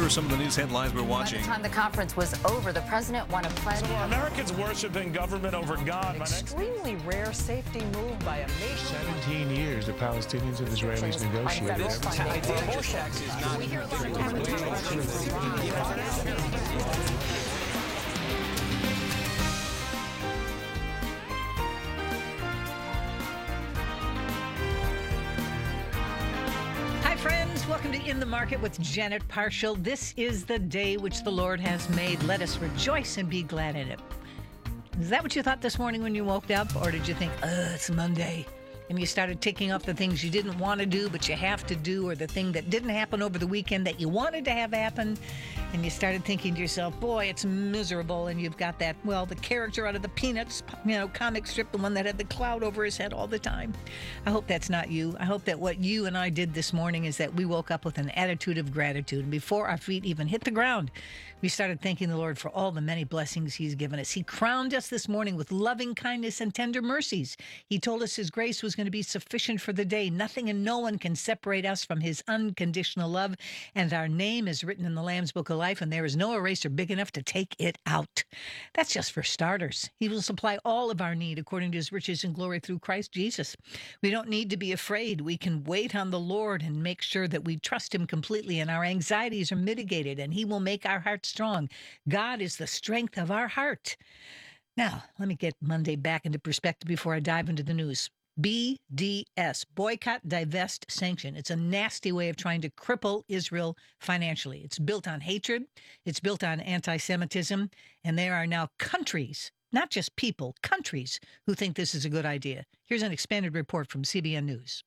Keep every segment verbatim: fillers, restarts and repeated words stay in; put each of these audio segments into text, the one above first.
Here are some of the news headlines we're watching. By the time the conference was over, the president won a pledge. So Americans worshiping government over God. An extremely rare safety move by a nation. seventeen years the Palestinians and Israelis negotiated. This idea of tax is not. Hi, friends. Welcome to In the Market with Janet Parshall. This is the day which the Lord has made. Let us rejoice and be glad in it. Is that what you thought this morning when you woke up? Or did you think, oh, it's Monday? And you started ticking off the things you didn't want to do, but you have to do, or the thing that didn't happen over the weekend that you wanted to have happen. And you started thinking to yourself, boy, it's miserable. And you've got that, well, the character out of the Peanuts, you know, comic strip, the one that had the cloud over his head all the time. I hope that's not you. I hope that what you and I did this morning is that we woke up with an attitude of gratitude. And before our feet even hit the ground, we started thanking the Lord for all the many blessings he's given us. He crowned us this morning with loving kindness and tender mercies. He told us his grace was going to be sufficient for the day. Nothing and no one can separate us from his unconditional love. And our name is written in the Lamb's Book of Life, and there is no eraser big enough to take it out. That's just for starters. He will supply all of our need according to his riches and glory through Christ Jesus. We don't need to be afraid. We can wait on the Lord and make sure that we trust him completely, and our anxieties are mitigated, and he will make our hearts strong. God is the strength of our heart. Now, let me get Monday back into perspective before I dive into the news. B D S, boycott, divest, sanction. It's a nasty way of trying to cripple Israel financially. It's built on hatred. It's built on anti-Semitism. And there are now countries, not just people, countries who think this is a good idea. Here's an expanded report from C B N News.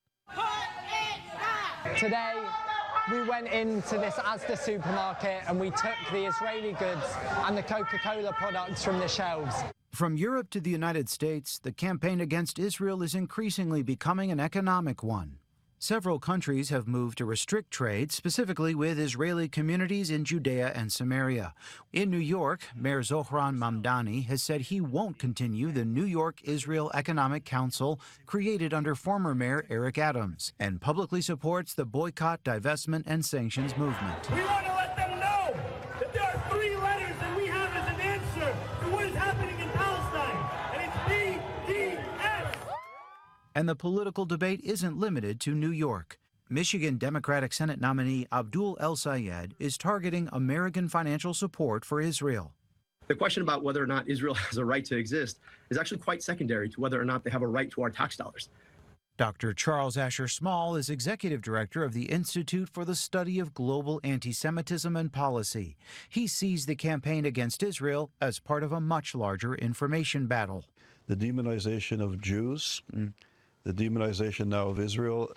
Today, we went into this Asda supermarket and we took the Israeli goods and the Coca-Cola products from the shelves. From Europe to the United States, the campaign against Israel is increasingly becoming an economic one. Several countries have moved to restrict trade, specifically with Israeli communities in Judea and Samaria. In New York, Mayor Zohran Mamdani has said he won't continue the New York Israel Economic Council created under former Mayor Eric Adams, and publicly supports the boycott, divestment, and sanctions movement. We want to let them know that there are three letters that we have as an answer to what is happening in Palestine, and it's B D S. And the political debate isn't limited to New York. Michigan Democratic Senate nominee Abdul El-Sayed is targeting American financial support for Israel. The question about whether or not Israel has a right to exist is actually quite secondary to whether or not they have a right to our tax dollars. Doctor Charles Asher Small is executive director of the Institute for the Study of Global Anti-Semitism and Policy. He sees the campaign against Israel as part of a much larger information battle. The demonization of Jews, the demonization now of Israel,